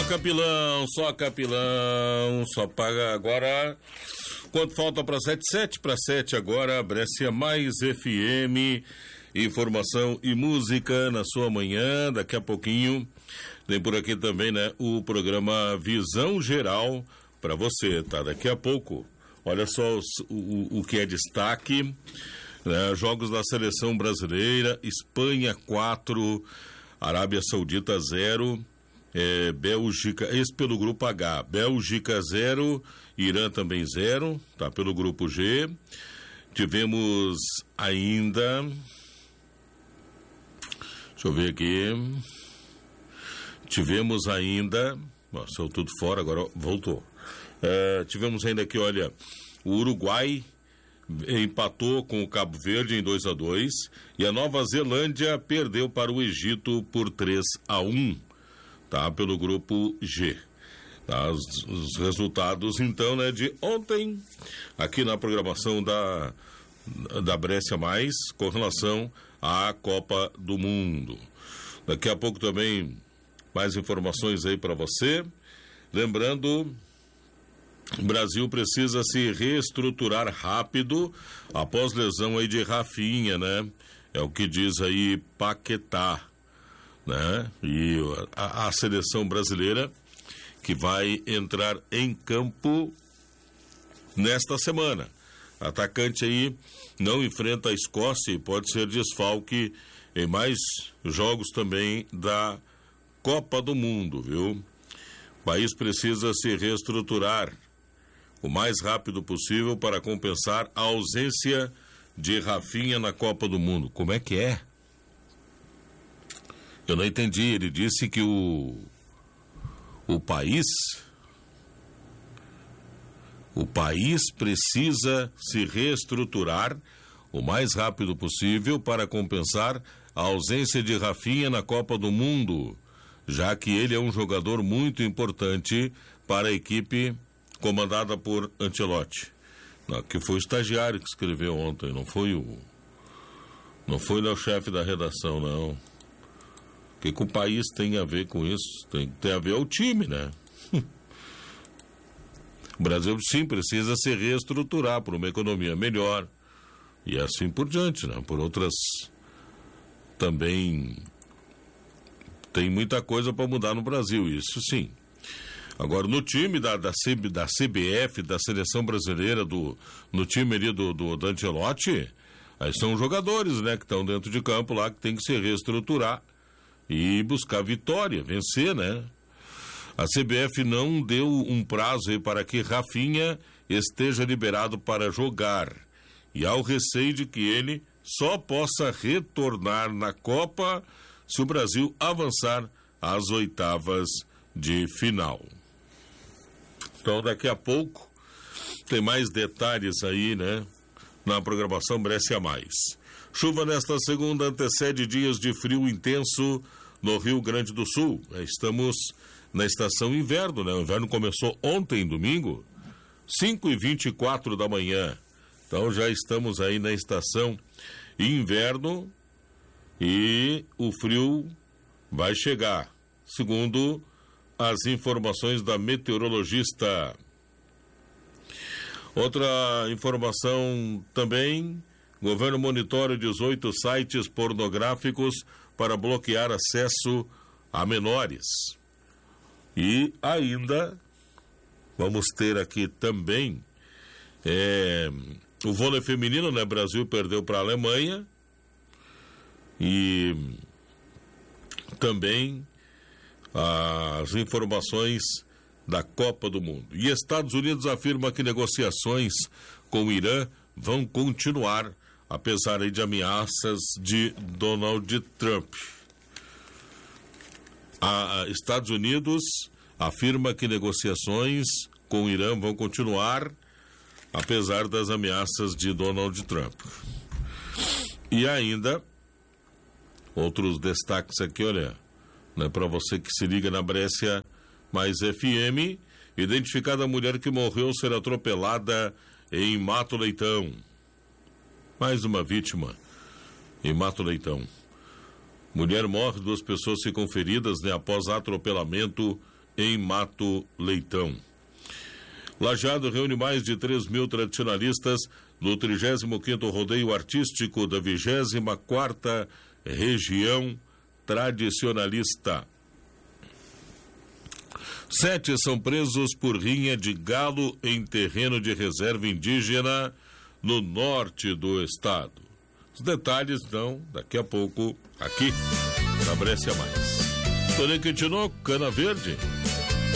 Só capilão, só paga agora. Quanto falta para 7 para 7 agora, Brescia Mais FM, informação e música na sua manhã, daqui a pouquinho. Tem por aqui também, né, o programa Visão Geral para você, tá? Daqui a pouco. Olha só o que é destaque, né? Jogos da seleção brasileira, Espanha 4, Arábia Saudita 0, Bélgica, esse pelo grupo H, Bélgica 0, Irã também 0, tá, pelo grupo G. Tivemos ainda, deixa eu ver aqui, tivemos ainda, saiu tudo fora, agora voltou. Tivemos ainda aqui, olha, o Uruguai empatou com o Cabo Verde em 2-2 e a Nova Zelândia perdeu para o Egito por 3-1, tá, pelo grupo G. Tá, os resultados então, né, de ontem aqui na programação da Brescia Mais com relação à Copa do Mundo. Daqui a pouco também mais informações aí para você. Lembrando, o Brasil precisa se reestruturar rápido após lesão aí de Rafinha, né? É o que diz aí Paquetá, né? E a seleção brasileira que vai entrar em campo nesta semana. Atacante aí não enfrenta a Escócia e pode ser desfalque em mais jogos também da Copa do Mundo, viu? O país precisa se reestruturar o mais rápido possível para compensar a ausência de Rafinha na Copa do Mundo. Como é que é? Eu não entendi. Ele disse que o país precisa se reestruturar o mais rápido possível para compensar a ausência de Rafinha na Copa do Mundo, já que ele é um jogador muito importante para a equipe comandada por Ancelotti. Que foi o estagiário que escreveu ontem, não foi o chefe da redação, não. O que o país tem a ver com isso? Tem a ver ao time, né? O Brasil sim precisa se reestruturar por uma economia melhor e assim por diante, né? Por outras também tem muita coisa para mudar no Brasil, isso sim. Agora, no time da CBF, da seleção brasileira, no time ali do Ancelotti, aí são jogadores, né, que estão dentro de campo lá, que tem que se reestruturar e buscar vitória, vencer, né? A CBF não deu um prazo aí para que Rafinha esteja liberado para jogar. E há o receio de que ele só possa retornar na Copa se o Brasil avançar às oitavas de final. Então, daqui a pouco tem mais detalhes aí, né, na programação Brescia Mais. Chuva nesta segunda antecede dias de frio intenso no Rio Grande do Sul. Estamos na estação inverno, né? O inverno começou ontem, domingo, 5h24 da manhã. Então já estamos aí na estação inverno e o frio vai chegar, segundo as informações da meteorologista. Outra informação também: governo monitora 18 sites pornográficos para bloquear acesso a menores. E ainda vamos ter aqui também o vôlei feminino, né? Brasil perdeu para a Alemanha. E também as informações da Copa do Mundo. E Estados Unidos afirma que negociações com o Irã vão continuar, apesar aí de ameaças de Donald Trump. Estados Unidos afirma que negociações com o Irã vão continuar, apesar das ameaças de Donald Trump. E ainda, outros destaques aqui, olha, né, para você que se liga na Brescia Mais FM, identificada a mulher que morreu ao ser atropelada em Mato Leitão. Mais uma vítima em Mato Leitão. Mulher morre, 2 pessoas ficam feridas, né, após atropelamento em Mato Leitão. Lajeado reúne mais de 3.000 tradicionalistas no 35º Rodeio Artístico da 24ª Região Tradicionalista. 7 são presos por rinha de galo em terreno de reserva indígena no norte do estado. Os detalhes, então, daqui a pouco, aqui, na Brescia Mais. Tony Quintino, Cana Verde.